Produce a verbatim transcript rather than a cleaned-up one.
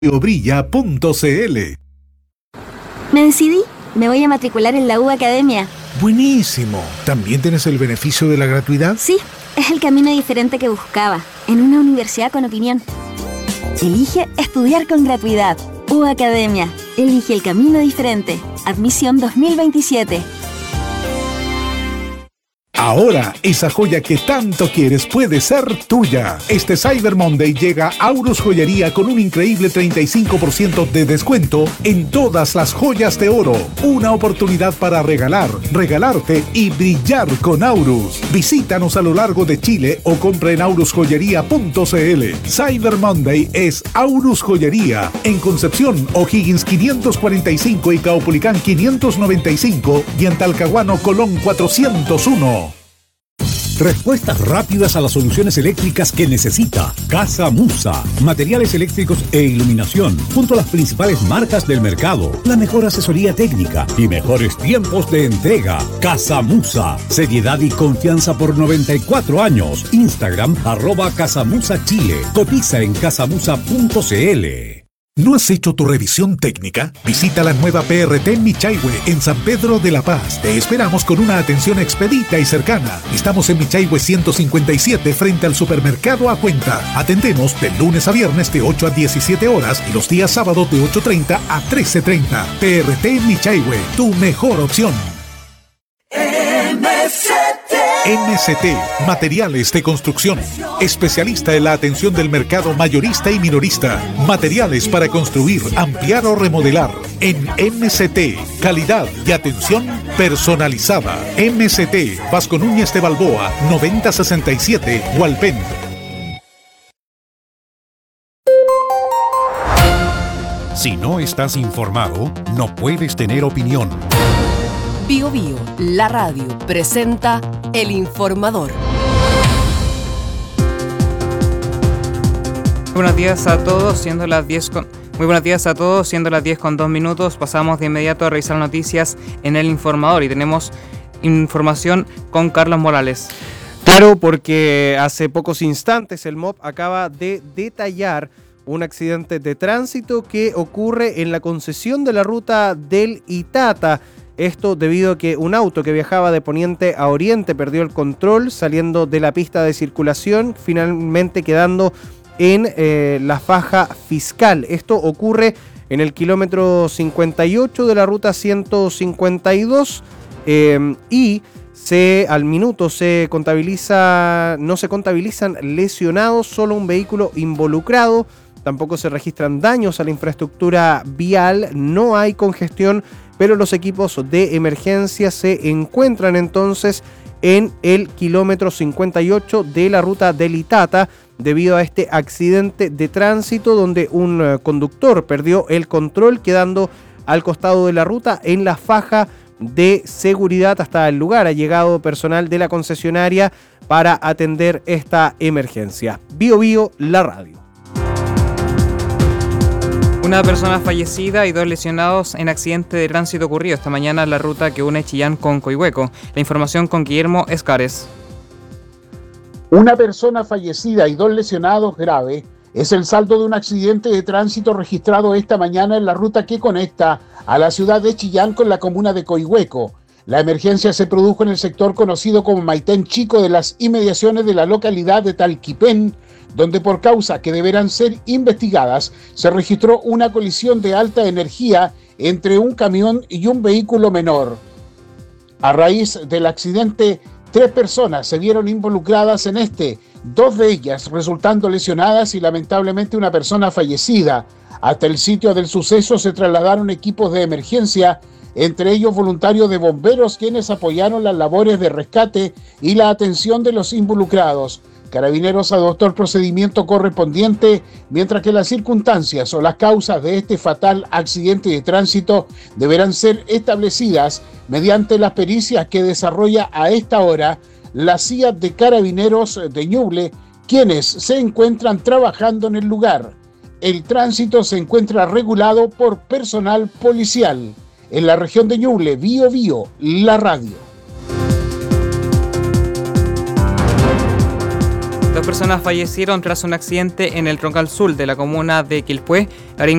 brilla punto c l. Me decidí, me voy a matricular en la U Academia. Buenísimo. ¿También tienes el beneficio de la gratuidad? Sí, es el camino diferente que buscaba, en una universidad con opinión. Elige estudiar con gratuidad. U Academia, elige el camino diferente. Admisión dos mil veintisiete. Ahora, esa joya que tanto quieres puede ser tuya. Este Cyber Monday llega Aurus Joyería con un increíble treinta y cinco por ciento de descuento en todas las joyas de oro. Una oportunidad para regalar, regalarte y brillar con Aurus. Visítanos a lo largo de Chile o compra en aurus joyería punto c l. Cyber Monday es Aurus Joyería en Concepción, O'Higgins quinientos cuarenta y cinco y Caupolicán quinientos noventa y cinco y en Talcahuano, Colón cuatrocientos uno. Respuestas rápidas a las soluciones eléctricas que necesita. Casa Musa. Materiales eléctricos e iluminación. Junto a las principales marcas del mercado. La mejor asesoría técnica y mejores tiempos de entrega. Casa Musa. Seriedad y confianza por noventa y cuatro años. Instagram arroba Casamusa Chile. Cotiza en casamusa punto c l. ¿No has hecho tu revisión técnica? Visita la nueva P R T Michaihue en San Pedro de la Paz. Te esperamos con una atención expedita y cercana. Estamos en Michaihue ciento cincuenta y siete frente al supermercado A Cuenta. Atendemos de lunes a viernes de ocho a diecisiete horas y los días sábados de ocho treinta a trece treinta. P R T Michaihue, tu mejor opción. M S T M S T, Materiales de Construcción. Especialista en la atención del mercado mayorista y minorista. Materiales para construir, ampliar o remodelar. En M S T, calidad y atención personalizada. M S T, Vasco Núñez de Balboa, noventa sesenta y siete, Hualpén. Si no estás informado, no puedes tener opinión. Bio Bio, la radio, presenta El Informador. Buenos días a todos, siendo las diez con... Muy buenos días a todos, siendo las diez con dos minutos, pasamos de inmediato a revisar noticias en El Informador y tenemos información con Carlos Morales. Claro, porque hace pocos instantes el M O P acaba de detallar un accidente de tránsito que ocurre en la concesión de la ruta del Itata. Esto debido a que un auto que viajaba de poniente a oriente perdió el control saliendo de la pista de circulación, finalmente quedando en eh, la faja fiscal. Esto ocurre en el kilómetro cincuenta y ocho de la ruta ciento cincuenta y dos eh, y se, al minuto se contabiliza, no se contabilizan lesionados, solo un vehículo involucrado. Tampoco se registran daños a la infraestructura vial, no hay congestión, pero los equipos de emergencia se encuentran entonces en el kilómetro cincuenta y ocho de la ruta del Itata debido a este accidente de tránsito donde un conductor perdió el control quedando al costado de la ruta en la faja de seguridad. Hasta el lugar ha llegado personal de la concesionaria para atender esta emergencia. Bio Bio, la radio. Una persona fallecida y dos lesionados en accidente de tránsito ocurrido esta mañana en la ruta que une Chillán con Coihueco. La información con Guillermo Escares. Una persona fallecida y dos lesionados graves es el saldo de un accidente de tránsito registrado esta mañana en la ruta que conecta a la ciudad de Chillán con la comuna de Coihueco. La emergencia se produjo en el sector conocido como Maitén Chico de las inmediaciones de la localidad de Talquipén, donde por causas que deberán ser investigadas se registró una colisión de alta energía entre un camión y un vehículo menor. A raíz del accidente, tres personas se vieron involucradas en este, dos de ellas resultando lesionadas y lamentablemente una persona fallecida. Hasta el sitio del suceso se trasladaron equipos de emergencia, entre ellos voluntarios de bomberos quienes apoyaron las labores de rescate y la atención de los involucrados. Carabineros adoptó el procedimiento correspondiente, mientras que las circunstancias o las causas de este fatal accidente de tránsito deberán ser establecidas mediante las pericias que desarrolla a esta hora la C I A de Carabineros de Ñuble, quienes se encuentran trabajando en el lugar. El tránsito se encuentra regulado por personal policial. En la región de Ñuble, Bio Bio, la radio. Dos personas fallecieron tras un accidente en el troncal sur de la comuna de Quilpué.